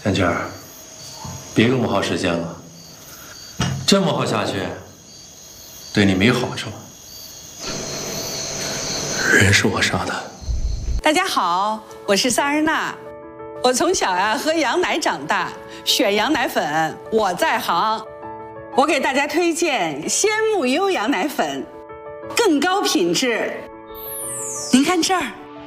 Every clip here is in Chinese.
元娟儿，别这么耗时间了，这么耗下去，对你没好处。人是我杀的。 大家好，我是萨日娜。我从小喝羊奶长大，选羊奶粉我在行。我给大家推荐鲜木优羊奶粉，更高品质。您看这儿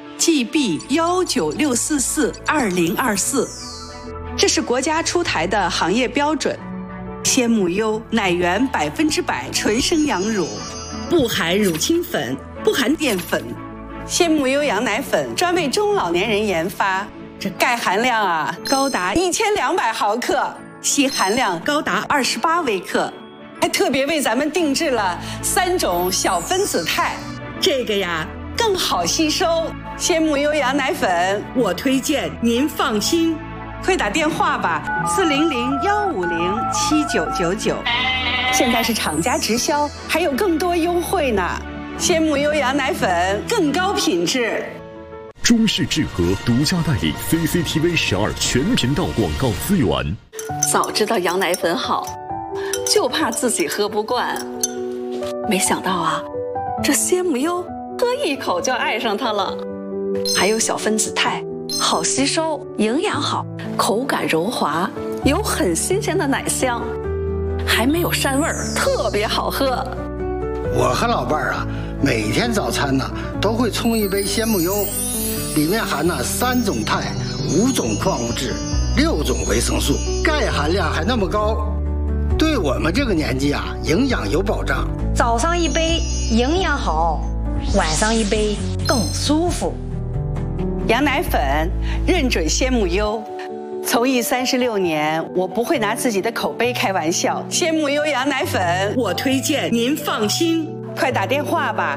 ，GB196442024，这是国家出台的行业标准。鲜木优奶源100%纯生羊乳，不含乳清粉，不含淀粉。鲜木优羊奶粉专为中老年人研发，这钙含量高达1200毫克，硒含量高达28微克，还特别为咱们定制了3种小分子肽，这个更好吸收。鲜木优羊奶粉我推荐，您放心。快打电话吧，400-150-7999，现在是厂家直销，还有更多优惠呢。鲜木优羊奶粉更高品质。 中式智和独家代理 CCTV12全频道广告资源。 早知道羊奶粉好，就怕自己喝不惯。没想到这鲜木优喝一口就爱上它了。还有小分子肽，好吸收，营养好，口感柔滑，有很新鲜的奶香，还没有膻味儿，特别好喝。 我和老伴儿每天早餐都会冲一杯鲜木优，里面含3种肽、5种矿物质、6种维生素，钙含量还那么高，对我们这个年纪营养有保障。 早上一杯营养好，晚上一杯更舒服。 羊奶粉认准鲜木优，从艺36年，我不会拿自己的口碑开玩笑。鲜木优羊奶粉我推荐，您放心。快打电话吧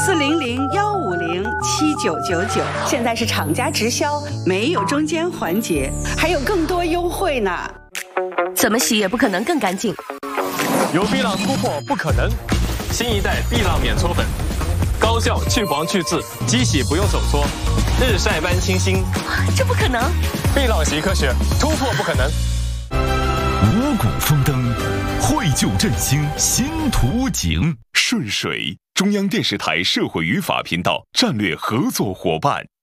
，400-150-7999，现在是厂家直销，没有中间环节，还有更多优惠呢。 怎么洗也不可能更干净。 有碧朗突破不可能，新一代碧朗免搓粉，高效去黄去渍，机洗不用手搓，日晒般清新。 这不可能！ 碧朗洗科学，突破不可能。 五谷丰登，绘就振兴新图景。顺水，中央电视台社会与法频道战略合作伙伴。